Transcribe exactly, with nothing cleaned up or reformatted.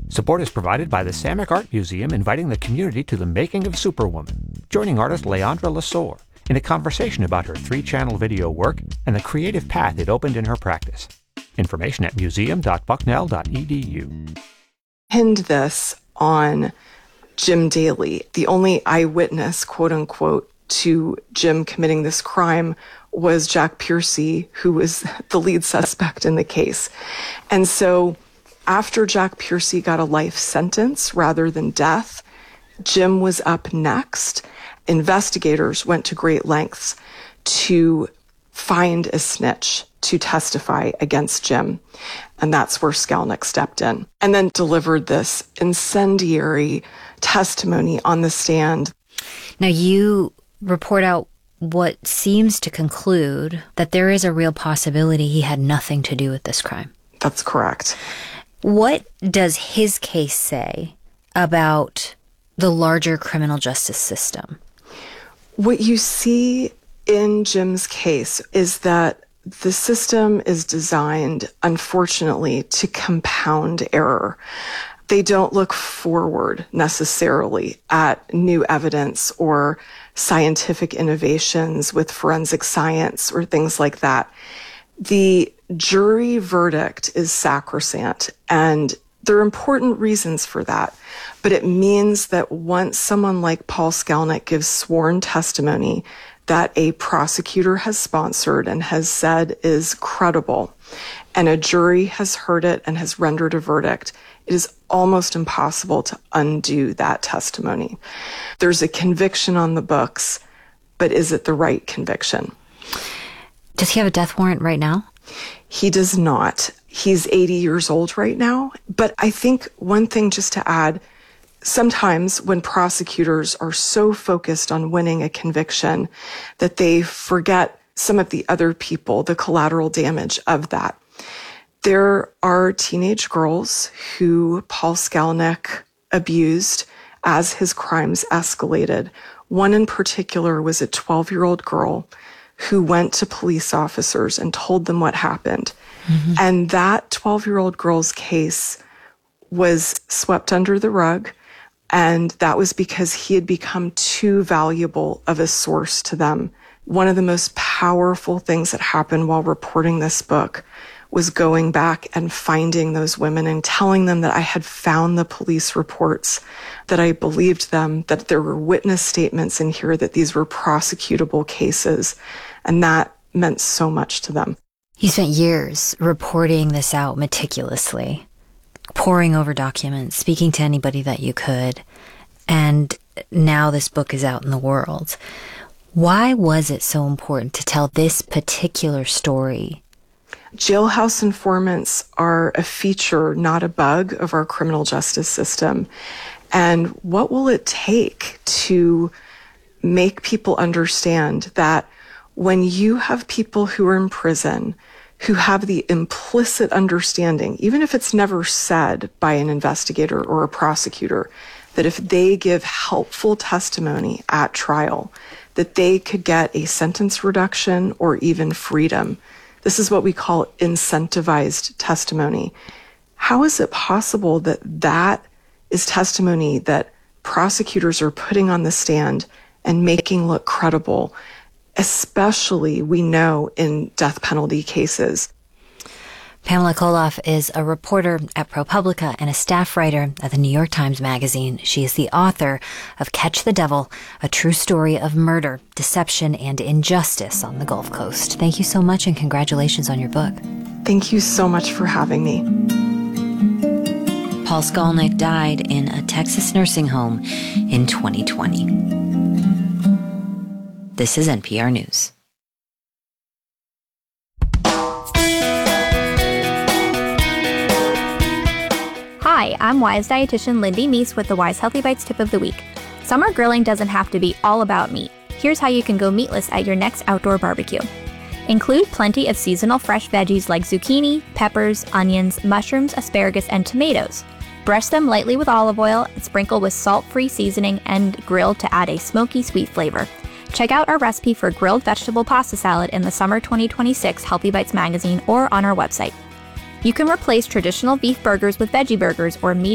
Support is provided by the Samick Art Museum, inviting the community to the making of Superwoman, joining artist Leandra Lasore in a conversation about her three-channel video work and the creative path it opened in her practice. Information at museum dot bucknell dot e d u. Pinned this on Jim Daly, the only eyewitness, quote unquote, to Jim committing this crime was Jack Piercy, who was the lead suspect in the case. And so after Jack Piercy got a life sentence rather than death, Jim was up next. Investigators went to great lengths to find a snitch to testify against Jim. And that's where Skalnick stepped in and then delivered this incendiary testimony on the stand. Now, you report out what seems to conclude that there is a real possibility he had nothing to do with this crime. That's correct. What does his case say about the larger criminal justice system? What you see in Jim's case is that the system is designed, unfortunately, to compound error. They don't look forward necessarily at new evidence or scientific innovations with forensic science or things like that. The jury verdict is sacrosanct, and there are important reasons for that. But it means that once someone like Paul Skalnick gives sworn testimony that a prosecutor has sponsored and has said is credible, and a jury has heard it and has rendered a verdict, it is almost impossible to undo that testimony. There's a conviction on the books, but is it the right conviction? Does he have a death warrant right now? He does not. He's eighty years old right now. But I think one thing just to add, sometimes when prosecutors are so focused on winning a conviction that they forget some of the other people, the collateral damage of that. There are teenage girls who Paul Skalnick abused as his crimes escalated. One in particular was a twelve-year-old girl who went to police officers and told them what happened. Mm-hmm. And that twelve-year-old girl's case was swept under the rug, and that was because he had become too valuable of a source to them. One of the most powerful things that happened while reporting this book was going back and finding those women and telling them that I had found the police reports, that I believed them, that there were witness statements in here, that these were prosecutable cases. And that meant so much to them. You spent years reporting this out meticulously, poring over documents, speaking to anybody that you could. And now this book is out in the world. Why was it so important to tell this particular story? Jailhouse informants are a feature, not a bug, of our criminal justice system. And what will it take to make people understand that when you have people who are in prison who have the implicit understanding, even if it's never said by an investigator or a prosecutor, that if they give helpful testimony at trial, that they could get a sentence reduction or even freedom. This is what we call incentivized testimony. How is it possible that that is testimony that prosecutors are putting on the stand and making look credible, especially, we know, in death penalty cases? Pamela Koloff is a reporter at ProPublica and a staff writer at the New York Times Magazine. She is the author of Catch the Devil, a true story of murder, deception, and injustice on the Gulf Coast. Thank you so much, and congratulations on your book. Thank you so much for having me. Paul Skalnick died in a Texas nursing home in twenty twenty. This is N P R News. Hi, I'm Wise dietitian Lindy Meese with the Wise Healthy Bites tip of the week. Summer grilling doesn't have to be all about meat. Here's how you can go meatless at your next outdoor barbecue. Include plenty of seasonal fresh veggies like zucchini, peppers, onions, mushrooms, asparagus, and tomatoes. Brush them lightly with olive oil, sprinkle with salt-free seasoning, and grill to add a smoky, sweet flavor. Check out our recipe for grilled vegetable pasta salad in the Summer twenty twenty-six Healthy Bites magazine or on our website. You can replace traditional beef burgers with veggie burgers or meat